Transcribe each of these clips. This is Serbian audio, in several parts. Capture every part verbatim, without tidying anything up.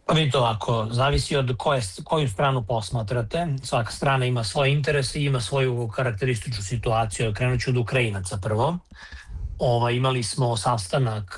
Pa vidite ovako, zavisi od koje, koju stranu posmatrate. Svaka strana ima svoje interese i ima svoju karakterističnu situaciju. Krenut ću od Ukrajinaca prvo. Ova, imali smo sastanak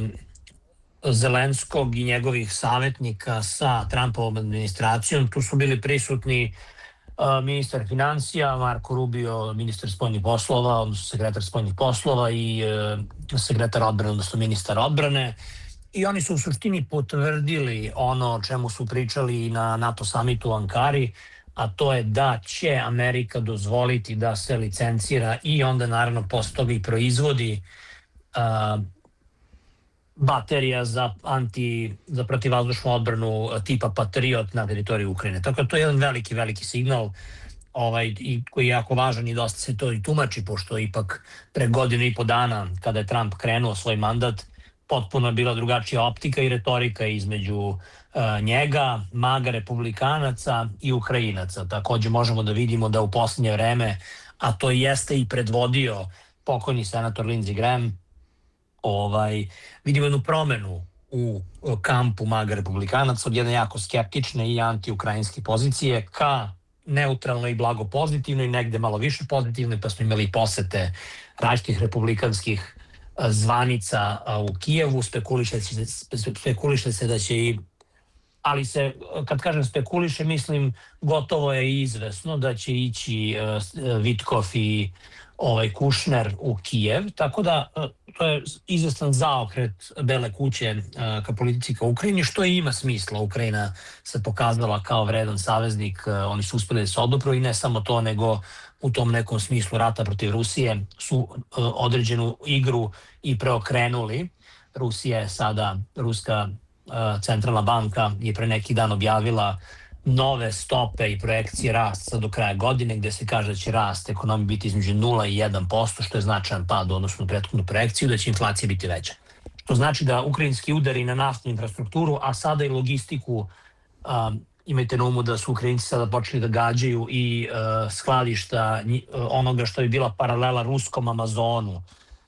e, Zelenskog i njegovih savjetnika sa Trumpovom administracijom. Tu su bili prisutni e, ministar financija, Marko Rubio, ministar spoljnih poslova, odnosno sekretar spoljnih poslova i e, sekretar odbrane, odnosno ministar odbrane. I oni su u suštini potvrdili ono o čemu su pričali na NATO samitu u Ankari, a to je da će Amerika dozvoliti da se licencira i onda naravno posle toga i proizvodi uh, baterija za anti, za protivvazdušnu odbranu tipa Patriot na teritoriji Ukrajine. Tako da to je jedan veliki, veliki signal ovaj, i koji je jako važan i dosta se to i tumači, pošto ipak pre godinu i po dana kada je Trump krenuo svoj mandat, potpuno je bila drugačija optika i retorika između uh, njega, maga republikanaca i Ukrajinaca. Takođe možemo da vidimo da u poslednje vreme, a to jeste i predvodio pokojni senator Lindsey Graham, ovaj, vidimo jednu promenu u kampu maga republikanaca od jedne jako skeptične i anti-ukrajinske pozicije ka neutralno i blago pozitivno i negde malo više pozitivno, pa smo imali posete različitih republikanskih zvanica u Kijevu, spekuliše se, spekuliše se da će i, ali se, kad kažem spekuliše, mislim gotovo je izvesno da će ići uh, Vitkov i ovaj, Kušner u Kijev, tako da uh, to je izvestan zaokret Bele kuće uh, ka politici ka Ukrajini, što i ima smisla. Ukrajina se pokazala kao vredan saveznik, uh, oni su uspeli da se odupru i ne samo to, nego u tom nekom smislu rata protiv Rusije su uh, određenu igru i preokrenuli. Rusija je sada, Ruska uh, centralna banka je pre neki dan objavila nove stope i projekcije rasta do kraja godine, gde se kaže da će rast ekonomije biti između nula i jedan posto, što je značajan pad u odnosu na prethodnu projekciju, da će inflacija biti veća. Što znači da ukrajinski udari na naftnu infrastrukturu, a sada i logistiku, um, imajte na umu da su Ukrajinci sada počeli da gađaju i uh, skladišta uh, onoga što je bila paralela ruskom Amazonu.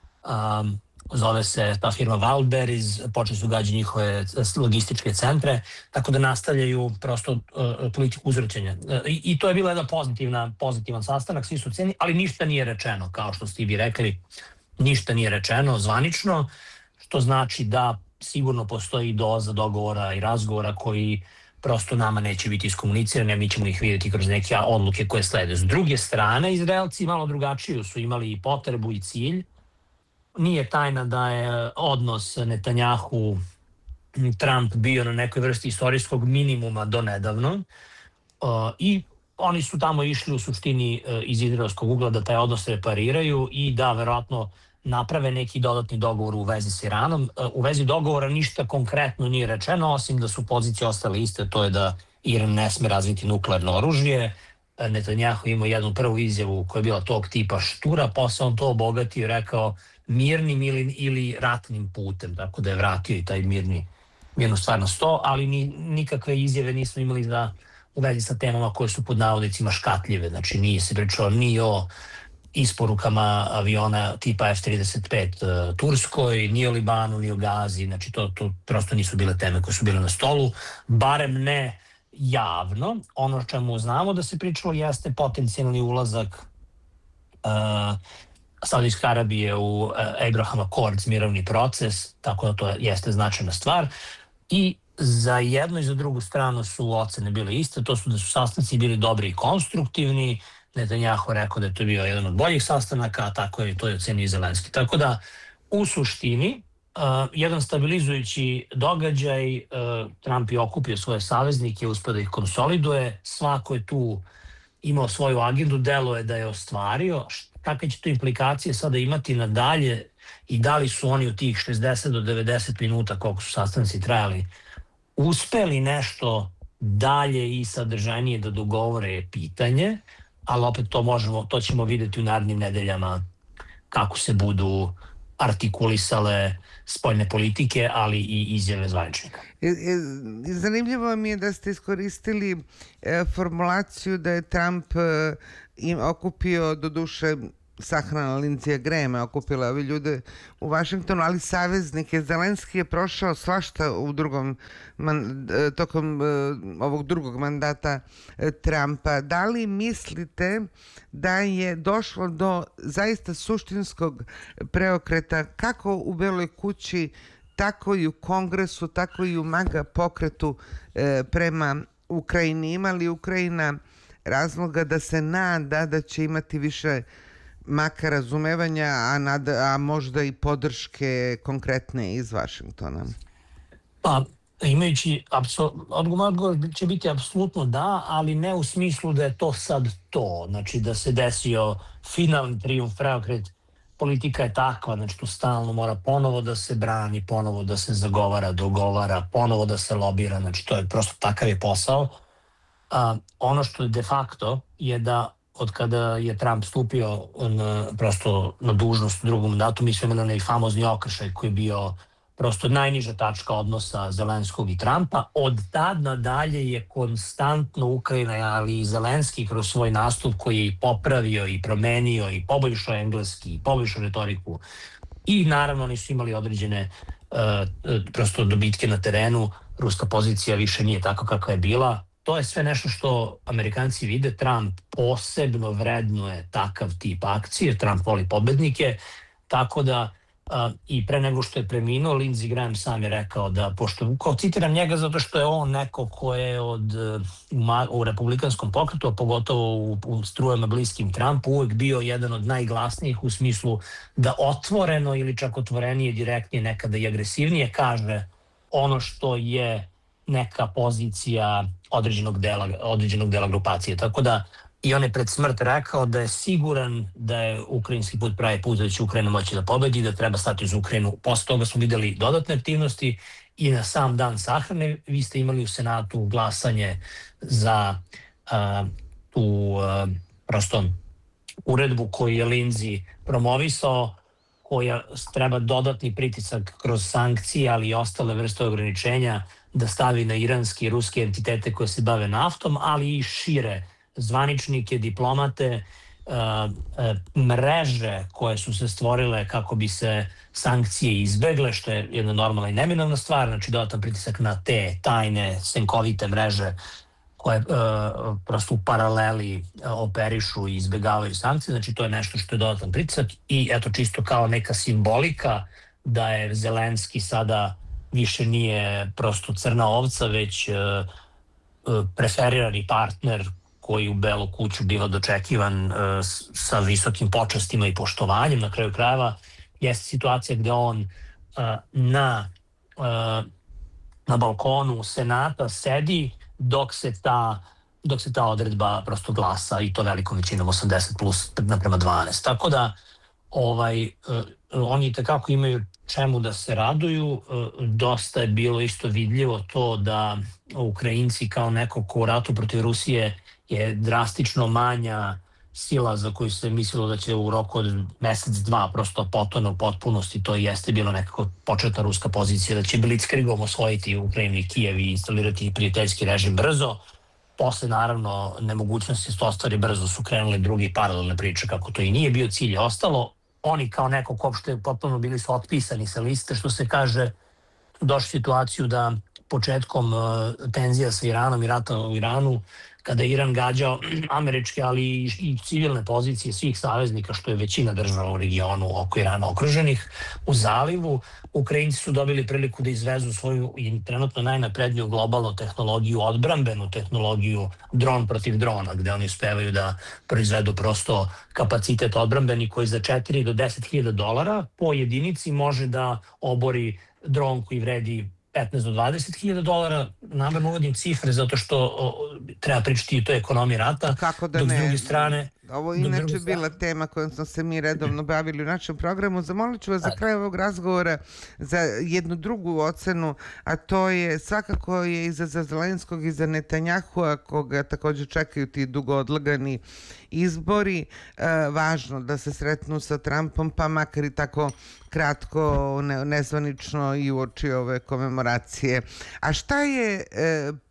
Um, zove se ta firma Wildberries, počeli su gađati njihove logističke centre, tako da nastavljaju prosto uh, politiku uzvrćenja. Uh, i, I to je bila jedna pozitivna, pozitivan sastanak, svi su cijeni, ali ništa nije rečeno, kao što ste vi rekli, ništa nije rečeno zvanično, što znači da sigurno postoji doza dogovora i razgovora koji prosto nama neće biti iskomunicirani, a mi ćemo ih vidjeti kroz neke odluke koje slede. S druge strane, Izraelci malo drugačiju su imali i potrebu i cilj. Nije tajna da je odnos Netanjahu Trump bio na nekoj vrsti istorijskog minimuma do nedavno uh, i oni su tamo išli u suštini uh, iz izraelskog ugla da taj odnos repariraju i da verovatno naprave neki dodatni dogovor u vezi s Iranom. Uh, u vezi dogovora ništa konkretno nije rečeno, osim da su pozicije ostale iste, to je da Iran ne sme razviti nuklearno oružje. Uh, Netanjahu imao jednu prvu izjavu koja je bila tog tipa štura, posle on to obogatio i rekao mirnim ili, ili ratnim putem, tako da je vratio i taj mirni, mirnu stvar na sto, ali ni, nikakve izjave nismo imali za, u vezi sa temama koje su pod navodnicima škatljive, znači nije se pričao ni o isporukama aviona tipa F trideset pet uh, Turskoj, ni o Libanu, ni o Gazi, znači to, to prosto nisu bile teme koje su bile na stolu, barem ne javno. Ono o čemu znamo da se pričalo jeste potencijalni ulazak uh, Saudijske Arabije u uh, Abraham Accords, mirovni proces, tako da to jeste značajna stvar. I za jednu i za drugu stranu su ocene bile iste, to su da su sastanci bili dobri i konstruktivni. Netanjahu rekao da je to bio jedan od boljih sastanaka, a tako je to je ocenio i Zelenski. Tako da, u suštini, uh, jedan stabilizujući događaj, uh, Trump je okupio svoje saveznike, uspio da ih konsoliduje, svako je tu imao svoju agendu, delo je da je ostvario. Kakve će to implikacije sada imati nadalje i da li su oni u tih šezdeset do devedeset minuta koliko su sastanci trajali uspeli nešto dalje i sadržajnije da dogovore je pitanje, ali opet to možemo, to ćemo vidjeti u narednim nedeljama kako se budu artikulisale spoljne politike, ali i izjave zvaničnika. Zanimljivo mi je da ste iskoristili formulaciju da je Trump im okupio, do duše sahrana Lindsija Grahama, okupila ove ljude u Vašingtonu, ali saveznike. Zelenski je prošao svašta u drugom, man, tokom uh, ovog drugog mandata uh, Trumpa. Da li mislite da je došlo do zaista suštinskog preokreta kako u Beloj kući, tako i u Kongresu, tako i u MAGA pokretu uh, prema Ukrajini? Ima li Ukrajina razloga da se nada da će imati više makar razumevanja, a, nada, a možda i podrške konkretne iz Vašingtona? Pa, imajući, odgovor će biti apsolutno da, ali ne u smislu da je to sad to, znači da se desio finalni trijumf, preokret. Politika je takva, znači tu stalno mora ponovo da se brani, ponovo da se zagovara, dogovara, ponovo da se lobira, znači to je prosto takav je posao. A, ono što je de facto je da od kada je Trump stupio na, prosto na dužnost u drugom mandatu, mi smo imali onaj famozni okršaj koji je bio prosto najniža tačka odnosa Zelenskog i Trumpa. Od tad nadalje je konstantno Ukrajina, ali i Zelenski kroz svoj nastup koji je i popravio i promenio i poboljšao engleski i poboljšao retoriku. I naravno oni su imali određene uh, prosto dobitke na terenu. Ruska pozicija više nije tako kakva je bila. To je sve nešto što Amerikanci vide. Trump posebno vrednuje takav tip akcije. Trump voli pobednike, tako da uh, i pre nego što je preminuo, Lindsey Graham sam je rekao da, pošto, kao citiram njega zato što je on neko ko je od, uh, u republikanskom pokretu, a pogotovo u, u strujama bliskim Trumpu, uvek bio jedan od najglasnijih u smislu da otvoreno ili čak otvorenije, direktnije, nekada i agresivnije kaže ono što je neka pozicija određenog dela, određenog dela grupacije. Tako da i on je pred smrt rekao da je siguran da je ukrajinski put pravi put, da će Ukrajina moći da pobedi, da treba stati uz Ukrajinu. Posle toga smo videli dodatne aktivnosti i na sam dan sahrane vi ste imali u Senatu glasanje za uh, tu uh, prosto uredbu koju je Lindsey promovisao, koja treba dodatni pritisak kroz sankcije, ali i ostale vrste ograničenja da stavi na iranske i ruske entitete koje se bave naftom, ali i šire zvaničnike, diplomate, mreže koje su se stvorile kako bi se sankcije izbegle, što je jedna normalna i neminovna stvar, znači dodatan pritisak na te tajne, senkovite mreže koje prosto u paraleli operišu i izbegavaju sankcije, znači to je nešto što je dodatan pritisak i eto čisto kao neka simbolika da je Zelenski sada više nije prosto crna ovca, već uh, uh, preferirani partner koji u Belu kuću biva dočekivan uh, sa visokim počastima i poštovanjem. Na kraju krajeva jeste situacija gde on uh, na, uh, na balkonu Senata sedi dok se ta dok se ta odredba prosto glasa i to velikom većinom osamdeset plus naprema dvanaest. Tako da ovaj, uh, oni tekako imaju čemu da se raduju. Dosta je bilo isto vidljivo to da Ukrajinci kao neko ko u ratu protiv Rusije je drastično manja sila za koju se mislilo da će u roku od mesec, dva prosto potone u potpunosti. To jeste bilo nekako početna ruska pozicija da će blitzkriegom osvojiti Ukrajinu i Kijev i instalirati prijateljski režim brzo. Posle, naravno, nemogućnosti se ostvari brzo su krenuli drugi paralelne priče kako to i nije bio cilj je ostalo. Oni kao neko ko uopšte potpuno bili su otpisani sa liste, što se kaže, došli situaciju da početkom uh, tenzija sa Iranom i rata u Iranu, kada je Iran gađao američke, ali i, i civilne pozicije svih saveznika, što je većina država u regionu oko Irana okruženih, u zalivu, Ukrajinci su dobili priliku da izvezu svoju i trenutno najnapredniju globalnu tehnologiju, odbrambenu tehnologiju, dron protiv drona, gde oni uspevaju da proizvedu prosto kapacitet odbrambeni koji za četiri do deset hiljada dolara po jedinici može da obori dron koji vredi petnaest do dvadeset hiljada dolara. Namerno uvodim cifre zato što o, treba pričati i o toj ekonomiji rata. Kako da dok ne? S druge strane, Ovo je inače bila tema kojom smo se mi redovno bavili u našem programu. Zamolit ću vas za kraj ovog razgovora za jednu drugu ocenu, a to je svakako je i za Zelenskog i za Netanjahua, koga također čekaju ti dugo odlagani izbori, e, važno da se sretnu sa Trumpom, pa makar i tako kratko, ne, nezvanično i uoči ove komemoracije. A šta je... E,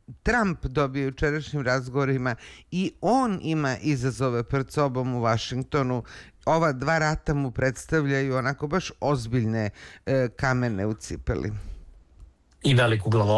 Trump dobio u jučerašnjim razgovorima i on ima izazove pred sobom u Vašingtonu. Ova dva rata mu predstavljaju onako baš ozbiljne e, kamene u cipeli. I veliku glavobolju.